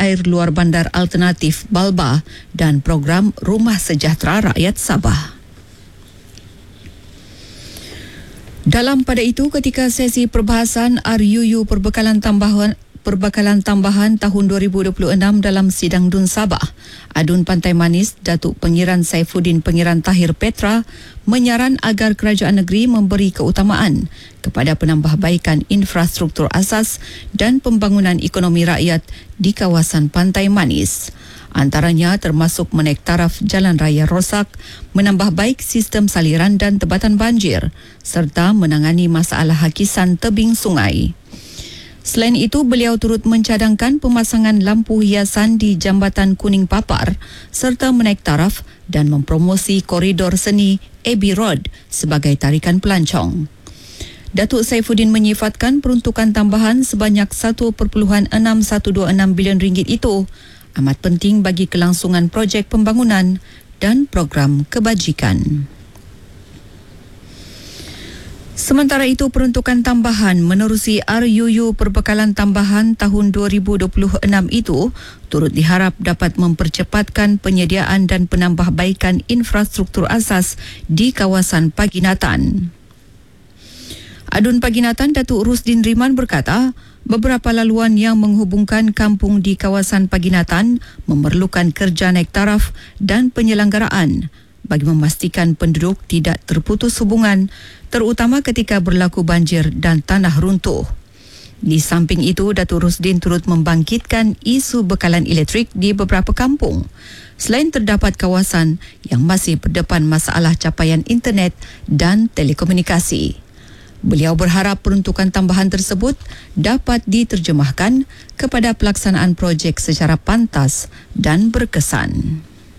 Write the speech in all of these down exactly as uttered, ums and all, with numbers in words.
air luar bandar alternatif Balba dan program Rumah Sejahtera Rakyat Sabah. Dalam pada itu, ketika sesi perbahasan R U U Perbekalan Tambahan Perbekalan Tambahan tahun dua ribu dua puluh enam dalam sidang Dun Sabah, Adun Pantai Manis Datuk Pengiran Saifuddin Pengiran Tahir Petra menyaran agar kerajaan negeri memberi keutamaan kepada penambahbaikan infrastruktur asas dan pembangunan ekonomi rakyat di kawasan Pantai Manis. Antaranya termasuk menaik taraf jalan raya rosak, menambah baik sistem saliran dan tebatan banjir serta menangani masalah hakisan tebing sungai. Selain itu, beliau turut mencadangkan pemasangan lampu hiasan di Jambatan Kuning Papar serta menaik taraf dan mempromosi koridor seni Abbey Road sebagai tarikan pelancong. Datuk Saifuddin menyifatkan peruntukan tambahan sebanyak satu perpuluhan enam satu dua enam bilion ringgit itu amat penting bagi kelangsungan projek pembangunan dan program kebajikan. Sementara itu, peruntukan tambahan menerusi R U U Perbekalan Tambahan tahun dua ribu dua puluh enam itu turut diharap dapat mempercepatkan penyediaan dan penambahbaikan infrastruktur asas di kawasan Paginatan. Adun Paginatan Datuk Rusdin Riman berkata, beberapa laluan yang menghubungkan kampung di kawasan Paginatan memerlukan kerja naik taraf dan penyelenggaraan bagi memastikan penduduk tidak terputus hubungan, terutama ketika berlaku banjir dan tanah runtuh. Di samping itu, Datuk Rusdin turut membangkitkan isu bekalan elektrik di beberapa kampung, selain terdapat kawasan yang masih berdepan masalah capaian internet dan telekomunikasi. Beliau berharap peruntukan tambahan tersebut dapat diterjemahkan kepada pelaksanaan projek secara pantas dan berkesan.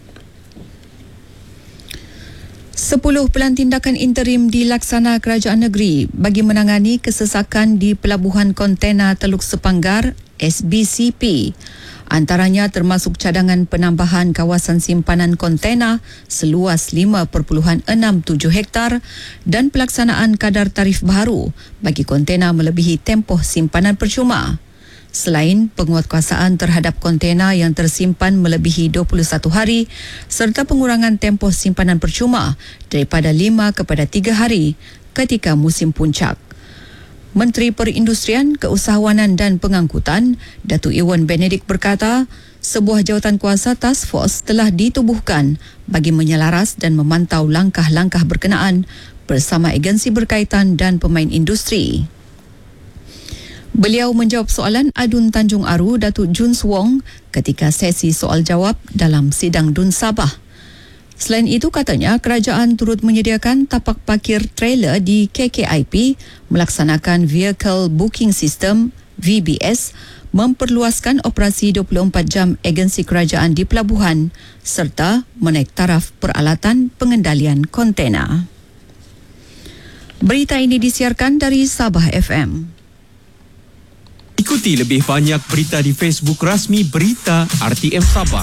Sepuluh pelantindakan interim dilaksana kerajaan negeri bagi menangani kesesakan di Pelabuhan Kontena Teluk Sepanggar S B C P. Antaranya termasuk cadangan penambahan kawasan simpanan kontena seluas lima perpuluhan enam tujuh hektar dan pelaksanaan kadar tarif baru bagi kontena melebihi tempoh simpanan percuma. Selain penguatkuasaan terhadap kontena yang tersimpan melebihi dua puluh satu hari serta pengurangan tempoh simpanan percuma daripada lima kepada tiga hari ketika musim puncak. Menteri Perindustrian, Keusahawanan dan Pengangkutan, Datuk Ewan Benedict berkata, sebuah jawatan kuasa task force telah ditubuhkan bagi menyelaras dan memantau langkah-langkah berkenaan bersama agensi berkaitan dan pemain industri. Beliau menjawab soalan Adun Tanjung Aru Datuk Jun Wong ketika sesi soal jawab dalam sidang Dun Sabah. Selain itu, katanya kerajaan turut menyediakan tapak parkir trailer di K K I P, melaksanakan Vehicle Booking System V B S, memperluaskan operasi dua puluh empat jam agensi kerajaan di pelabuhan serta menaik taraf peralatan pengendalian kontena. Berita ini disiarkan dari Sabah F M. Ikuti lebih banyak berita di Facebook rasmi Berita R T M Sabah.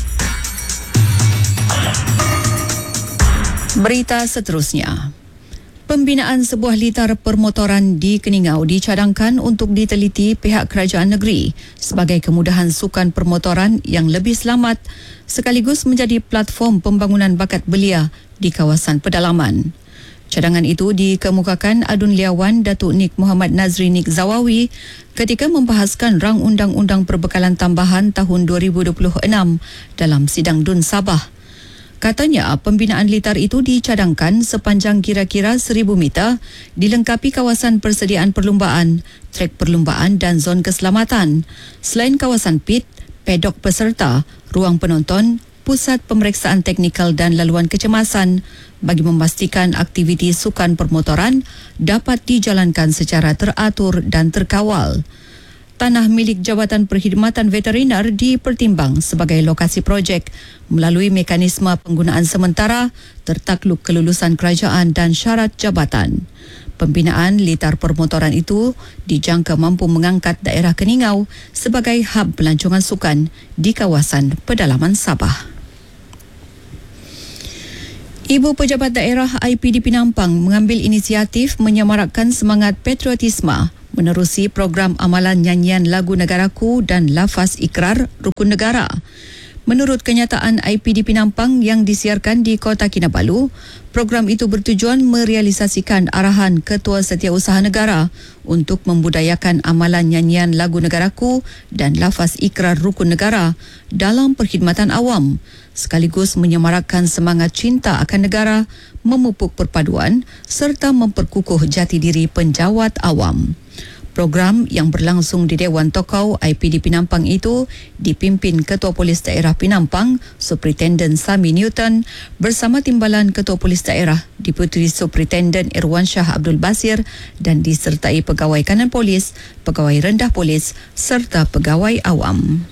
Berita seterusnya. Pembinaan sebuah litar permotoran di Keningau dicadangkan untuk diteliti pihak kerajaan negeri sebagai kemudahan sukan permotoran yang lebih selamat sekaligus menjadi platform pembangunan bakat belia di kawasan pedalaman. Cadangan itu dikemukakan Adun Liawan Datuk Nik Muhammad Nazri Nik Zawawi ketika membahaskan rang undang-undang perbekalan tambahan tahun dua ribu dua puluh enam dalam sidang Dun Sabah. Katanya, pembinaan litar itu dicadangkan sepanjang kira-kira seribu meter, dilengkapi kawasan persediaan perlumbaan, trek perlumbaan dan zon keselamatan. Selain kawasan pit, pedok peserta, ruang penonton, pusat pemeriksaan teknikal dan laluan kecemasan bagi memastikan aktiviti sukan permotoran dapat dijalankan secara teratur dan terkawal. Tanah milik Jabatan Perkhidmatan Veteriner dipertimbang sebagai lokasi projek melalui mekanisme penggunaan sementara tertakluk kelulusan kerajaan dan syarat jabatan. Pembinaan litar permotoran itu dijangka mampu mengangkat daerah Keningau sebagai hub pelancongan sukan di kawasan pedalaman Sabah. Ibu Pejabat Daerah I P D P Nampang mengambil inisiatif menyemarakkan semangat patriotisme menerusi program amalan nyanyian lagu negaraku dan lafaz ikrar rukun negara. Menurut kenyataan I P D Penampang yang disiarkan di Kota Kinabalu, program itu bertujuan merealisasikan arahan Ketua Setiausaha Negara untuk membudayakan amalan nyanyian lagu negaraku dan lafaz ikrar rukun negara dalam perkhidmatan awam, sekaligus menyemarakkan semangat cinta akan negara, memupuk perpaduan serta memperkukuh jati diri penjawat awam. Program yang berlangsung di Dewan Tokau I P D Penampang itu dipimpin Ketua Polis Daerah Penampang, Superintendent Sami Newton bersama Timbalan Ketua Polis Daerah, Deputi Superintendent Irwansyah Abdul Basir dan disertai pegawai kanan polis, pegawai rendah polis serta pegawai awam.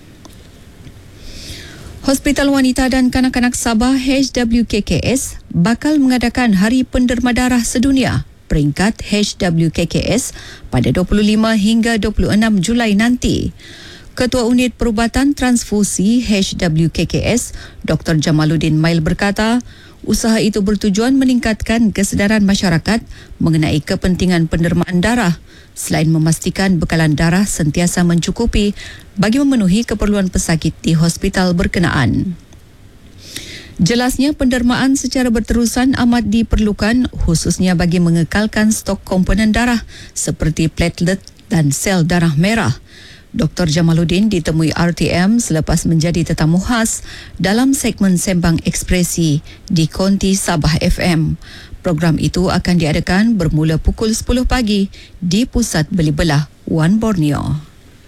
Hospital Wanita dan Kanak-kanak Sabah H W K K S bakal mengadakan Hari Penderma Darah Sedunia peringkat H W K K S pada dua puluh lima hingga dua puluh enam Julai nanti. Ketua Unit Perubatan Transfusi H W K K S, Doktor Jamaluddin Mail berkata, usaha itu bertujuan meningkatkan kesedaran masyarakat mengenai kepentingan pendermaan darah selain memastikan bekalan darah sentiasa mencukupi bagi memenuhi keperluan pesakit di hospital berkenaan. Jelasnya pendermaan secara berterusan amat diperlukan khususnya bagi mengekalkan stok komponen darah seperti platelet dan sel darah merah. Doktor Jamaluddin ditemui R T M selepas menjadi tetamu khas dalam segmen Sembang Ekspresi di Konti Sabah F M. Program itu akan diadakan bermula pukul sepuluh pagi di Pusat Beli Belah Wan Borneo.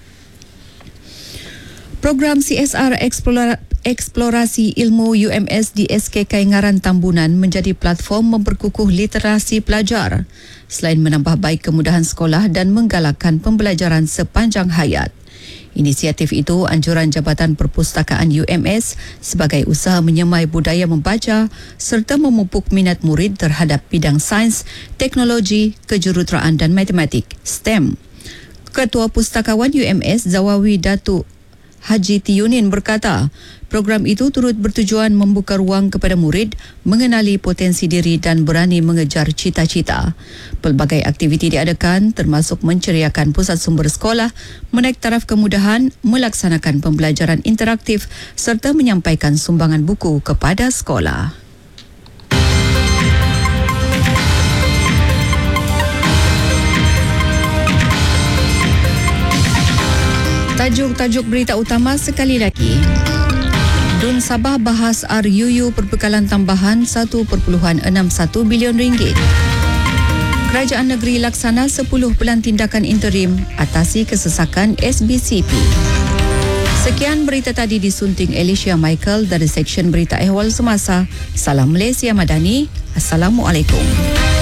Program C S R Explora- Eksplorasi Ilmu U M S di S K K Ngaran Tambunan menjadi platform memperkukuh literasi pelajar selain menambah baik kemudahan sekolah dan menggalakkan pembelajaran sepanjang hayat. Inisiatif itu anjuran Jabatan Perpustakaan U M S sebagai usaha menyemai budaya membaca serta memupuk minat murid terhadap bidang sains, teknologi, kejuruteraan dan matematik (STEM). Ketua Pustakawan U M S Zawawi Datuk Haji Tiyunin berkata, program itu turut bertujuan membuka ruang kepada murid mengenali potensi diri dan berani mengejar cita-cita. Pelbagai aktiviti diadakan termasuk menceriakan pusat sumber sekolah, menaik taraf kemudahan, melaksanakan pembelajaran interaktif serta menyampaikan sumbangan buku kepada sekolah. Tajuk-tajuk berita utama sekali lagi. Dun Sabah bahas R U U perbekalan tambahan satu perpuluhan enam satu bilion ringgit. Kerajaan negeri laksana sepuluh pelan tindakan interim atasi kesesakan S B C P. Sekian berita tadi disunting Alicia Michael dari Seksyen Berita Ehwal Semasa. Salam Malaysia Madani. Assalamualaikum.